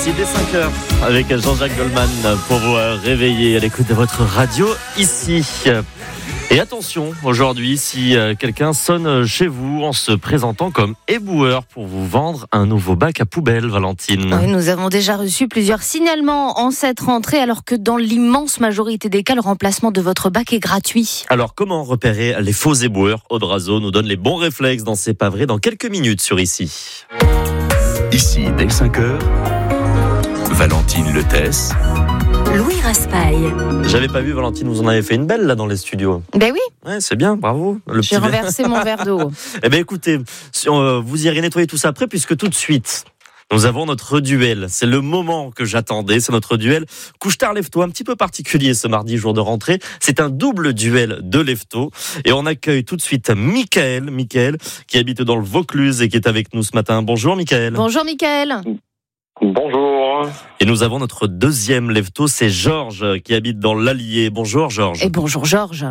Ici dès 5h avec Jean-Jacques Goldman pour vous réveiller à l'écoute de votre radio ici. Et attention, aujourd'hui, si quelqu'un sonne chez vous en se présentant comme éboueur pour vous vendre un nouveau bac à poubelle, Valentine. Oui, nous avons déjà reçu plusieurs signalements en cette rentrée, alors que dans l'immense majorité des cas, le remplacement de votre bac est gratuit. Alors, comment repérer les faux éboueurs? Audrazo nous donne les bons réflexes dans C'est pas vrai dans quelques minutes sur Ici. Ici, dès 5h, Valentine Letès, Louis Raspail. J'avais pas vu, Valentine, vous en avez fait une belle là dans les studios. Ben oui, Ouais, c'est bien, bravo. j'ai renversé mon verre d'eau. Eh bien écoutez, vous irez nettoyer tout ça après, puisque tout de suite, nous avons notre duel. C'est le moment que j'attendais, c'est notre duel couche-tard lève-tôt, un petit peu particulier ce mardi, jour de rentrée. C'est un double duel de lève-tôt. Et on accueille tout de suite Michael, qui habite dans le Vaucluse et qui est avec nous ce matin. Bonjour Michael. Bonjour Michael. Bonjour. Et nous avons notre deuxième lève-tôt, c'est Georges, qui habite dans l'Allier. Bonjour Georges. Et bonjour Georges.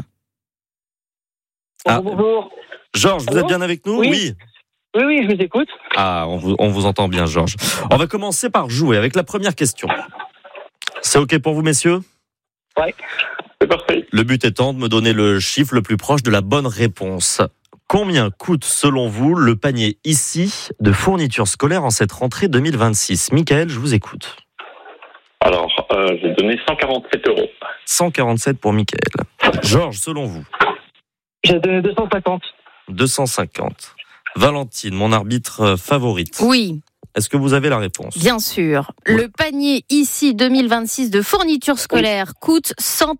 Ah. Bonjour. Georges, vous êtes bien avec nous? Oui, je vous écoute. Ah, on vous entend bien, Georges. On va commencer par jouer avec la première question. C'est OK pour vous, messieurs? Ouais, c'est parfait. Le but étant de me donner le chiffre le plus proche de la bonne réponse. Combien coûte, selon vous, le panier ici de fournitures scolaires en cette rentrée 2026? Michael, je vous écoute. Alors, j'ai donné 147 €. 147 pour Michael. Georges, selon vous? J'ai donné 250. 250. Valentine, mon arbitre favorite. Oui, Est-ce que vous avez la réponse? bien sûr. Le panier ici 2026 de fournitures scolaires coûte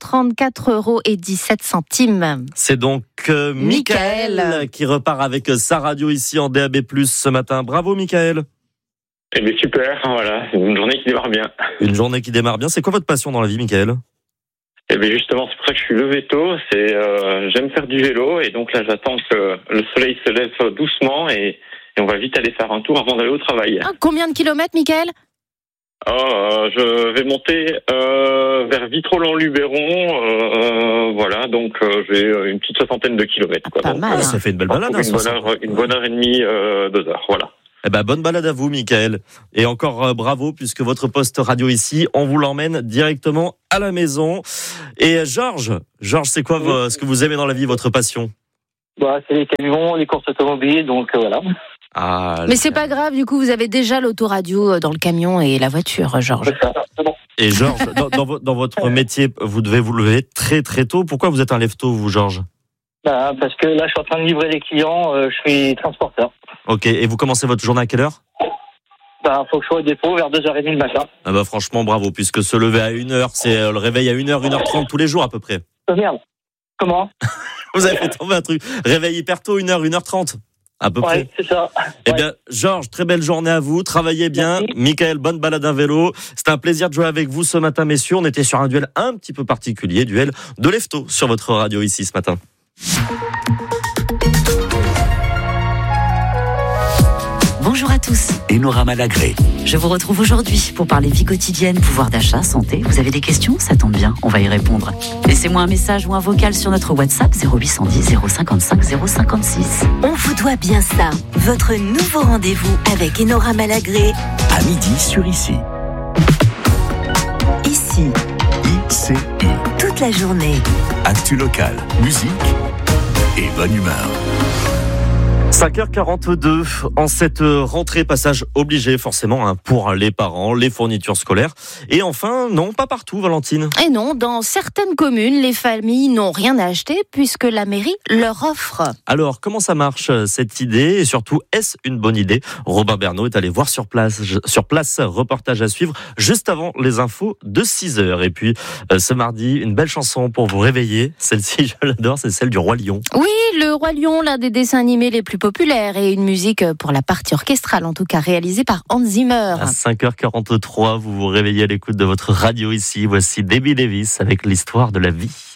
134,17 €. C'est donc Michael Michael qui repart avec sa radio ici en DAB+, ce matin. Bravo Michael. Eh bien, super, voilà, c'est une journée qui démarre bien. Une journée qui démarre bien. C'est quoi votre passion dans la vie, Michael? Eh bien, justement, c'est pour ça que je suis levé tôt. J'aime faire du vélo, et donc là, j'attends que le soleil se lève doucement, et on va vite aller faire un tour avant d'aller au travail. Ah, combien de kilomètres, Michael? Je vais monter vers Vitrolles-en-Luberon, voilà, donc j'ai une petite 60aine de kilomètres. Quoi. Pas Donc, mal. Ça fait une belle balade. pour une bonne heure et demie, 2 heures, voilà. Eh ben, bonne balade à vous, Michael. Et encore bravo, puisque votre poste radio ici, on vous l'emmène directement à la maison. Et Georges, c'est quoi ce que vous aimez dans la vie, votre passion? C'est les camions, les courses automobiles, donc voilà. Ah, Mais c'est pas grave, du coup, vous avez déjà l'autoradio dans le camion et la voiture, Georges. C'est ça, c'est bon. Et Georges, dans votre métier, vous devez vous lever très très tôt. Pourquoi vous êtes un lève-tôt, vous, Georges? Parce que là, je suis en train de livrer les clients, je suis transporteur. Ok, et vous commencez votre journée à quelle heure? Faut que je sois au dépôt vers 2h30 le matin. Ah bah franchement, bravo, puisque se lever à 1h, c'est le réveil à 1h, 1h30 tous les jours à peu près. Oh merde. Comment? Vous avez fait tomber un truc. Réveil hyper tôt, 1h, 1h30 à peu près. Ouais, c'est ça. Eh Ouais. bien, Georges, très belle journée à vous. Travaillez bien. Merci. Michael, bonne balade à vélo. C'était un plaisir de jouer avec vous ce matin, messieurs. On était sur un duel un petit peu particulier, duel de lève-tôt sur votre radio ici ce matin. Bonjour à tous. Enora Malagré, Je vous retrouve aujourd'hui pour parler vie quotidienne, pouvoir d'achat, santé. Vous avez des questions? Ça tombe bien, on va y répondre. Laissez-moi un message ou un vocal sur notre WhatsApp 0810 055 056. On vous doit bien ça. Votre nouveau rendez-vous avec Enora Malagré. à midi sur Ici. Ici, ICI. toute la journée. Actu locale, musique et bonne humeur. 5h42, en cette rentrée, passage obligé forcément pour les parents, les fournitures scolaires. Et enfin, non, pas partout, Valentine. Et non, dans certaines communes, les familles n'ont rien à acheter puisque la mairie leur offre. Alors, comment ça marche cette idée? Et surtout, est-ce une bonne idée? Robin Bernot est allé voir sur place, reportage à suivre juste avant les infos de 6h. Et puis, ce mardi, une belle chanson pour vous réveiller. Celle-ci, je l'adore, c'est celle du Roi Lion. Oui, le Roi Lion, l'un des dessins animés les plus populaire et une musique pour la partie orchestrale, en tout cas réalisée par Hans Zimmer. À 5h43, vous vous réveillez à l'écoute de votre radio ici. Voici Debbie Davis avec l'histoire de la vie.